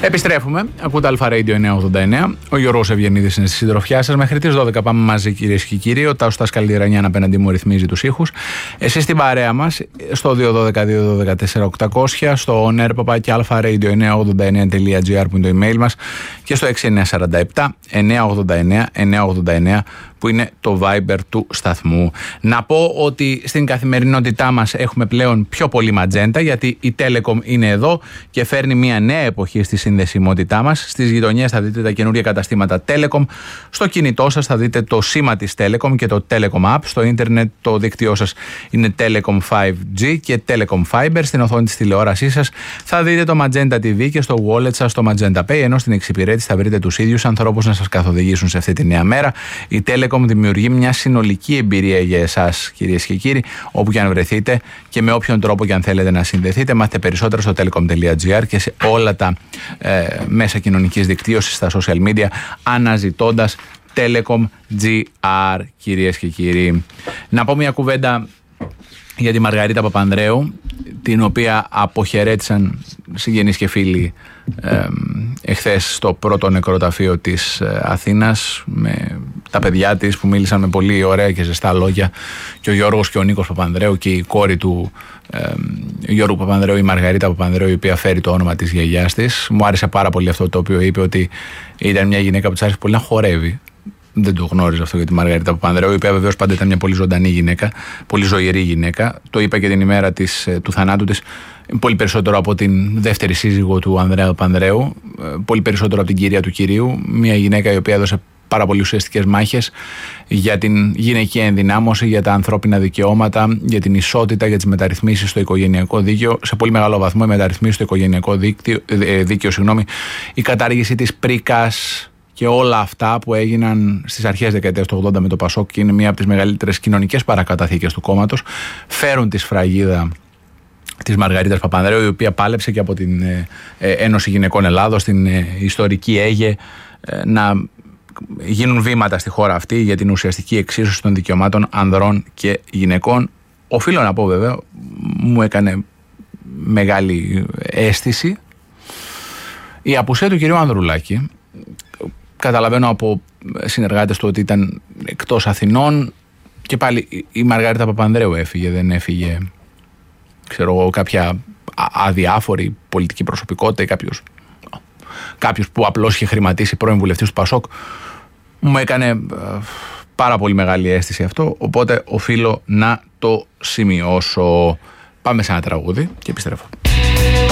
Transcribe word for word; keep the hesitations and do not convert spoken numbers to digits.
Επιστρέφουμε. Ακούτε Αλφα Radio εννιακόσια ογδόντα εννέα. Ο Γιώργος Ευγενίδης είναι στη συντροφιά σας. Μέχρι τις δώδεκα πάμε μαζί, κυρίες και κύριοι. Ο Τάσος Τασκαλιρανιάν απέναντι μου ρυθμίζει τους ήχους. Εσείς στην παρέα μας στο δύο ένα δύο δύο ένα δύο τέσσερα οκτακόσια, στο on air παπάκι alfaradio εννιακόσια ογδόντα εννέα τελεία gr που είναι το email μας και στο έξι εννιά τέσσερα επτά εννιακόσια ογδόντα εννέα εννιακόσια ογδόντα εννέα που είναι το Viber του σταθμού. Να πω ότι στην καθημερινότητά μας έχουμε πλέον πιο πολύ ματζέντα, γιατί η Telecom είναι εδώ και φέρνει μια νέα εποχή στη συνδεσιμότητά μας. Στις γειτονιές θα δείτε τα καινούργια καταστήματα Telecom. Στο κινητό σας θα δείτε το σήμα της Telecom και το Telecom App. Στο ίντερνετ το δίκτυό σας είναι Telecom φάιβ τζι και Telecom Fiber. Στην οθόνη της τηλεόρασής σας θα δείτε το Magenta τι βι και στο wallet σας το Magenta Pay, ενώ στην εξυπηρέτηση θα βρείτε τους ίδιους ανθρώπους να σας καθοδηγήσουν σε αυτή τη νέα μέρα. Η Telecom δημιουργεί μια συνολική εμπειρία για εσάς, κυρίες και κύριοι, όπου και αν βρεθείτε και με όποιον τρόπο και αν θέλετε να συνδεθείτε. Μάθετε περισσότερα στο telecom τελεία gr και σε όλα τα ε, μέσα κοινωνικής δικτύωσης, στα social media, αναζητώντας Telecom τζι αρ, κυρίες και κύριοι. Να πω μια κουβέντα για τη Μαργαρίτα Παπανδρέου, την οποία αποχαιρέτησαν συγγενείς και φίλοι ε, εχθές στο πρώτο νεκροταφείο της ε, Αθήνας, με τα παιδιά της που μίλησαν με πολύ ωραία και ζεστά λόγια, και ο Γιώργος και ο Νίκος Παπανδρέου και η κόρη του ε, Γιώργου Παπανδρέου, η Μαργαρίτα Παπανδρέου, η οποία φέρει το όνομα της γιαγιάς της. Μου άρεσε πάρα πολύ αυτό το οποίο είπε, ότι ήταν μια γυναίκα που της άρεσε πολύ να χορεύει. Δεν το γνώριζα αυτό για τη Μαργαρίτα Παπανδρέου, η οποία βεβαίως πάντα ήταν μια πολύ ζωντανή γυναίκα, πολύ ζωηρή γυναίκα. Το είπα και την ημέρα της, του θανάτου της, πολύ περισσότερο από την δεύτερη σύζυγο του Ανδρέα Παπανδρέου, πολύ περισσότερο από την κυρία του κυρίου. Μια γυναίκα η οποία έδωσε πάρα πολύ ουσιαστικές μάχες για την γυναικεία ενδυνάμωση, για τα ανθρώπινα δικαιώματα, για την ισότητα, για τις μεταρρυθμίσεις στο οικογενειακό δίκαιο. Σε πολύ μεγάλο βαθμό οι μεταρρυθμίσεις στο οικογενειακό δίκαιο, δίκαιο συγγνώμη, η κατάργηση της πρίκας και όλα αυτά που έγιναν στις αρχές δεκαετίας του ογδόντα με το Πασόκ, και είναι μία από τις μεγαλύτερες κοινωνικές παρακαταθήκες του κόμματος, φέρουν τη σφραγίδα της Μαργαρίτας Παπανδρέου, η οποία πάλεψε και από την ε, Ένωση Γυναικών Ελλάδος, την ε, ιστορική ΕΓΕ, ε, να γίνουν βήματα στη χώρα αυτή για την ουσιαστική εξίσωση των δικαιωμάτων ανδρών και γυναικών. Οφείλω να πω, βέβαια, μου έκανε μεγάλη αίσθηση η απουσία του κυρίου Ανδρουλάκη. Καταλαβαίνω από συνεργάτες του ότι ήταν εκτός Αθηνών, και πάλι η Μαργαρίτα Παπανδρέου έφυγε, δεν έφυγε, ξέρω εγώ, κάποια αδιάφορη πολιτική προσωπικότητα ή κάποιος, κάποιος που απλώς είχε χρηματίσει πρώην βουλευτής του Πασόκ. Μου έκανε πάρα πολύ μεγάλη αίσθηση αυτό, οπότε οφείλω να το σημειώσω. Πάμε σε ένα τραγούδι και επιστρέφω.